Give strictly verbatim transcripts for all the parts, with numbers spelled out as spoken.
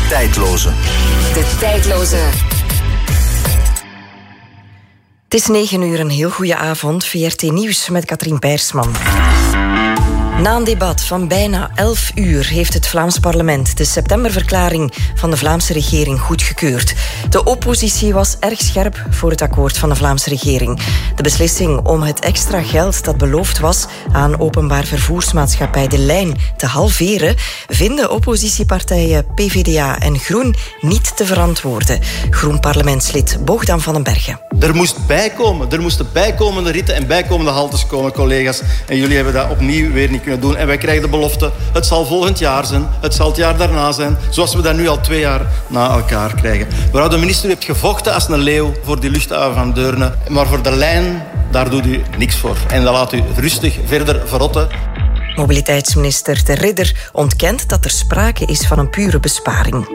tijdloze. De tijdloze. Het is negen uur, een heel goede avond. V R T Nieuws met Katrien Peirsman. Na een debat van bijna elf uur heeft het Vlaams parlement de septemberverklaring van de Vlaamse regering goedgekeurd. De oppositie was erg scherp voor het akkoord van de Vlaamse regering. De beslissing om het extra geld dat beloofd was aan openbaar vervoersmaatschappij De Lijn te halveren, vinden oppositiepartijen P V D A en Groen niet te verantwoorden. Groen-parlementslid Bogdan van den Bergen. Er moest bijkomen. Er moesten bijkomende ritten en bijkomende haltes komen, collega's. En jullie hebben dat opnieuw weer niet kunnen doen. En wij krijgen de belofte, het zal volgend jaar zijn, het zal het jaar daarna zijn, zoals we dat nu al twee jaar na elkaar krijgen. Mevrouw de minister, u hebt gevochten als een leeuw voor die luchthaven van Deurne. Maar voor De Lijn, daar doet u niks voor. En dan laat u rustig verder verrotten. Mobiliteitsminister De Ridder ontkent dat er sprake is van een pure besparing.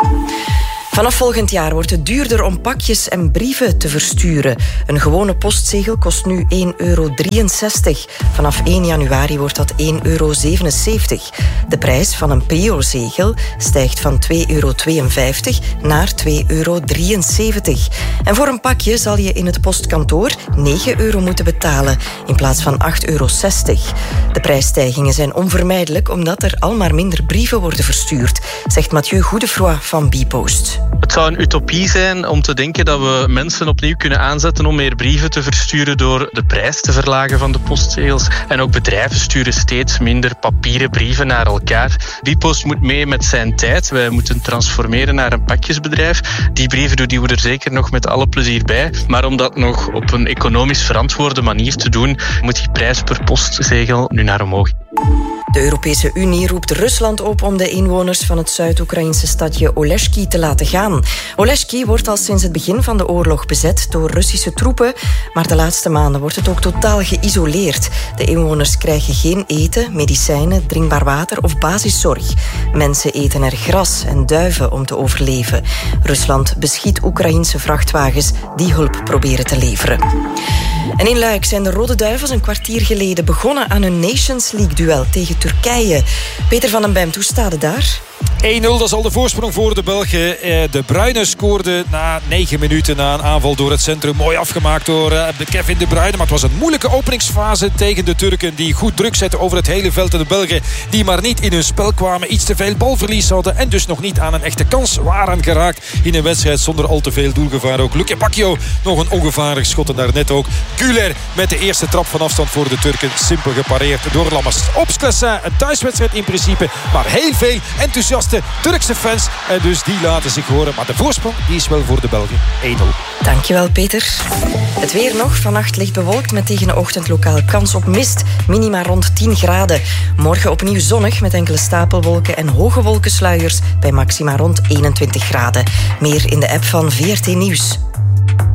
Vanaf volgend jaar wordt het duurder om pakjes en brieven te versturen. Een gewone postzegel kost nu één euro drieënzestig. Vanaf één januari wordt dat één euro zevenenzeventig. De prijs van een Prio-zegel stijgt van twee euro tweeënvijftig naar twee euro drieënzeventig. En voor een pakje zal je in het postkantoor negen euro moeten betalen in plaats van acht euro zestig. De prijsstijgingen zijn onvermijdelijk omdat er al maar minder brieven worden verstuurd, zegt Mathieu Goedefroy van Bpost. Het zou een utopie zijn om te denken dat we mensen opnieuw kunnen aanzetten om meer brieven te versturen door de prijs te verlagen van de postzegels. En ook bedrijven sturen steeds minder papieren brieven naar elkaar. Bpost moet mee met zijn tijd. Wij moeten transformeren naar een pakjesbedrijf. Die brieven doen we er zeker nog met alle plezier bij. Maar om dat nog op een economisch verantwoorde manier te doen, moet die prijs per postzegel nu naar omhoog. De Europese Unie roept Rusland op om de inwoners van het Zuid-Oekraïnse stadje Oleshki te laten gaan. Oleshki wordt al sinds het begin van de oorlog bezet door Russische troepen, maar de laatste maanden wordt het ook totaal geïsoleerd. De inwoners krijgen geen eten, medicijnen, drinkbaar water of basiszorg. Mensen eten er gras en duiven om te overleven. Rusland beschiet Oekraïnse vrachtwagens die hulp proberen te leveren. En in Luik zijn de Rode Duivels een kwartier geleden begonnen aan hun Nations League-duel tegen Turkije. Peter van den Bemt, hoe staat het daar? één nul, dat is al de voorsprong voor de Belgen. De Bruyne scoorde na negen minuten na een aanval door het centrum. Mooi afgemaakt door de Kevin De Bruyne. Maar het was een moeilijke openingsfase tegen de Turken die goed druk zetten over het hele veld. En de Belgen die maar niet in hun spel kwamen. Iets te veel balverlies hadden en dus nog niet aan een echte kans waren geraakt in een wedstrijd zonder al te veel doelgevaar. Ook Luke Bacchio nog een ongevaarlijk schot en daarnet ook Güler met de eerste trap van afstand voor de Turken. Simpel gepareerd door Lammers. Opsklessa, een thuiswedstrijd in principe. Maar heel veel enthousiaste Turkse fans. En dus die laten zich horen. Maar de voorsprong die is wel voor de Belgen. één nul. Dankjewel, Peter. Het weer nog. Vannacht licht bewolkt met tegen de ochtend lokaal kans op mist. Minima rond tien graden. Morgen opnieuw zonnig met enkele stapelwolken en hoge wolkensluiers bij maxima rond eenentwintig graden. Meer in de app van V R T Nieuws.